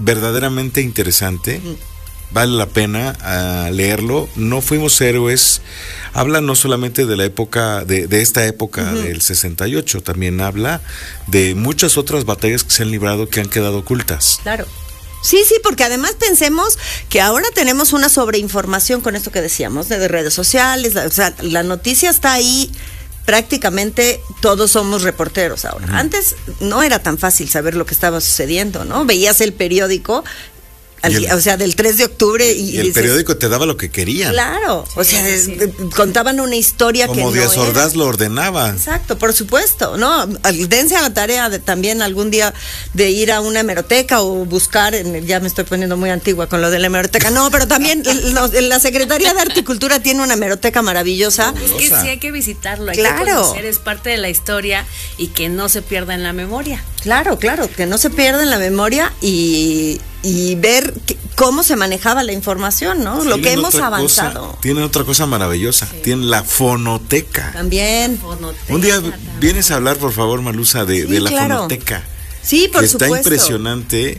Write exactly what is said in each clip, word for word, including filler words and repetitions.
verdaderamente interesante. Mm. Vale la pena uh, leerlo. No fuimos héroes. Habla no solamente de la época, de, de esta época uh-huh. del sesenta y ocho, también habla de muchas otras batallas que se han librado que han quedado ocultas. Claro. Sí, sí, porque además pensemos que ahora tenemos una sobreinformación con esto que decíamos, de, de redes sociales, o sea, la noticia está ahí. Prácticamente todos somos reporteros ahora. Uh-huh. Antes no era tan fácil saber lo que estaba sucediendo, ¿no? Veías el periódico, al, el, o sea, del tres de octubre. Y, y el dices, periódico te daba lo que querían. Claro, o sea, sí, sí. contaban una historia como que Díaz no Ordaz era. Lo ordenaba. Exacto, por supuesto, ¿no? Dense a la tarea de, también algún día de ir a una hemeroteca o buscar, en, ya me estoy poniendo muy antigua con lo de la hemeroteca, no, pero también no, la Secretaría de Arte y Cultura tiene una hemeroteca maravillosa. Es que sí hay que visitarlo, hay claro. que conocer, es parte de la historia y que no se pierda en la memoria. Claro, claro, que no se pierda en la memoria y... y ver que, cómo se manejaba la información, ¿no? Lo que hemos avanzado. Cosa, tienen otra cosa maravillosa, sí. Tienen la fonoteca. También. Fonoteca, un día también. Vienes a hablar, por favor, Malusa, de, sí, de la claro. fonoteca. Sí, por que supuesto. Está impresionante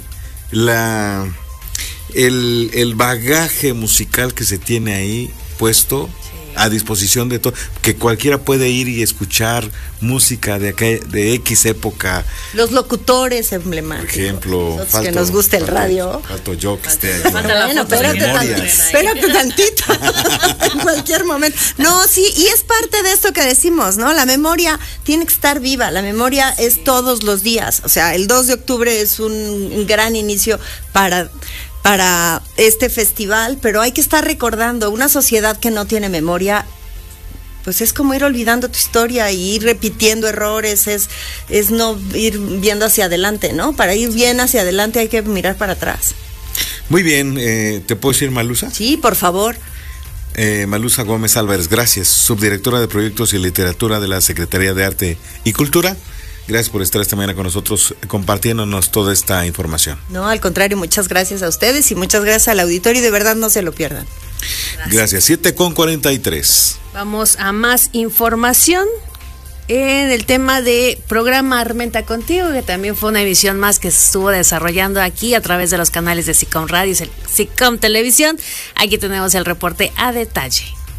la el, el bagaje musical que se tiene ahí puesto a disposición de todo, que cualquiera puede ir y escuchar música de acá, de X época. Los locutores emblemáticos. Por ejemplo, falto, que nos guste el falto, radio. Falto yo que esté ahí. Bueno, espérate, tantito, espérate tantito. En cualquier momento. No, sí, y es parte de esto que decimos, ¿no? La memoria tiene que estar viva, la memoria sí. es todos los días. O sea, el dos de octubre es un gran inicio para... para este festival, pero hay que estar recordando, una sociedad que no tiene memoria, pues es como ir olvidando tu historia y ir repitiendo errores, es, es no ir viendo hacia adelante, ¿no? Para ir bien hacia adelante hay que mirar para atrás. Muy bien, eh, ¿te puedo decir Malusa? Sí, por favor. Eh, Malusa Gómez Álvarez, gracias, subdirectora de Proyectos y Literatura de la Secretaría de Arte y Cultura. Gracias por estar esta mañana con nosotros compartiéndonos toda esta información. No, al contrario, muchas gracias a ustedes y muchas gracias al auditorio y de verdad no se lo pierdan. Gracias, gracias. siete con cuarenta y tres. Vamos a más información en el tema de programa Armenta Contigo, que también fue una emisión más que se estuvo desarrollando aquí a través de los canales de SICOM Radio y SICOM Televisión. Aquí tenemos el reporte a detalle.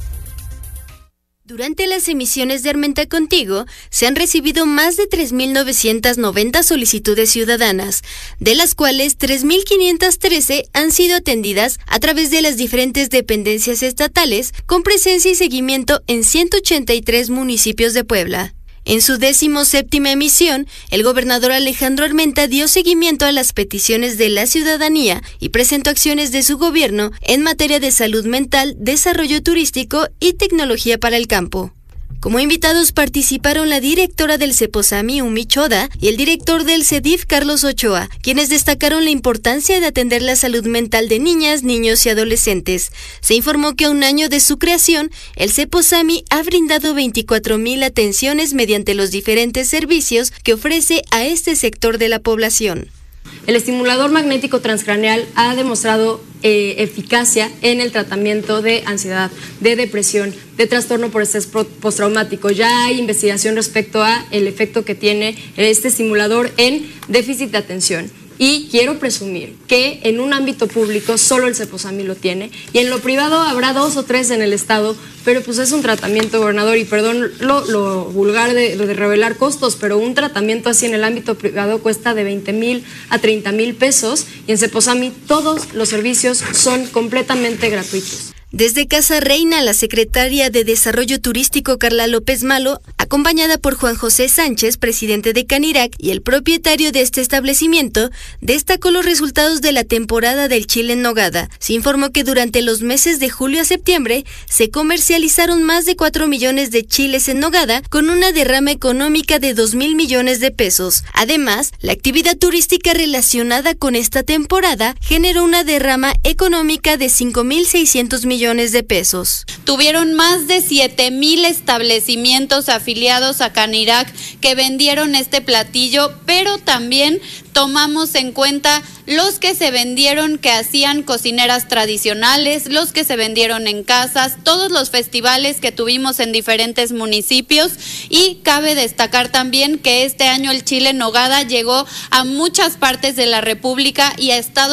Durante las emisiones de Armenta Contigo se han recibido más de tres mil novecientas noventa solicitudes ciudadanas, de las cuales tres mil quinientas trece han sido atendidas a través de las diferentes dependencias estatales, con presencia y seguimiento en ciento ochenta y tres municipios de Puebla. En su décimo séptima emisión, el gobernador Alejandro Armenta dio seguimiento a las peticiones de la ciudadanía y presentó acciones de su gobierno en materia de salud mental, desarrollo turístico y tecnología para el campo. Como invitados participaron la directora del CEPOSAMI, Umi Choda, y el director del CEDIF, Carlos Ochoa, quienes destacaron la importancia de atender la salud mental de niñas, niños y adolescentes. Se informó que a un año de su creación, el CEPOSAMI ha brindado veinticuatro mil atenciones mediante los diferentes servicios que ofrece a este sector de la población. El estimulador magnético transcraneal ha demostrado eh, eficacia en el tratamiento de ansiedad, de depresión, de trastorno por estrés postraumático. Ya hay investigación respecto a el efecto que tiene este estimulador en déficit de atención. Y quiero presumir que en un ámbito público solo el CEPOSAMI lo tiene y en lo privado habrá dos o tres en el estado, pero pues es un tratamiento, gobernador, y perdón lo, lo vulgar de, de revelar costos, pero un tratamiento así en el ámbito privado cuesta de veinte mil a treinta mil pesos y en CEPOSAMI todos los servicios son completamente gratuitos. Desde Casa Reina, la secretaria de Desarrollo Turístico Carla López Malo, acompañada por Juan José Sánchez, presidente de Canirac y el propietario de este establecimiento, destacó los resultados de la temporada del chile en nogada. Se informó que durante los meses de julio a septiembre se comercializaron más de cuatro millones de chiles en nogada con una derrama económica de dos mil millones de pesos. Además, la actividad turística relacionada con esta temporada generó una derrama económica de cinco mil seiscientos millones de pesos. Tuvieron más de siete mil establecimientos afiliados a Canirac que vendieron este platillo, pero también tomamos en cuenta los que se vendieron que hacían cocineras tradicionales, los que se vendieron en casas, todos los festivales que tuvimos en diferentes municipios, y cabe destacar también que este año el chile en nogada llegó a muchas partes de la República y a estados